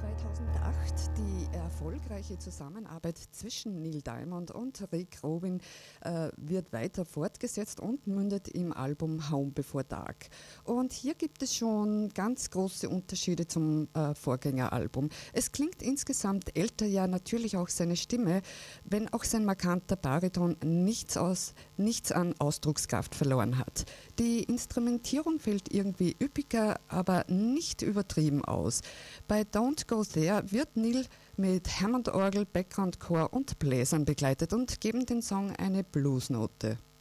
2008 die erfolgreiche Zusammenarbeit zwischen Neil Diamond und Rick Rubin wird weiter fortgesetzt und mündet im Album Home Before Dark. Und hier gibt es schon ganz große Unterschiede zum Vorgängeralbum. Es klingt insgesamt älter, ja natürlich auch seine Stimme, wenn auch sein markanter Bariton nichts an Ausdruckskraft verloren hat. Die Instrumentierung fällt irgendwie üppiger, aber nicht übertrieben aus. Bei Don't Go There wird Neil mit Hammond-Orgel, Background-Chor und Bläsern begleitet und geben den Song eine Bluesnote.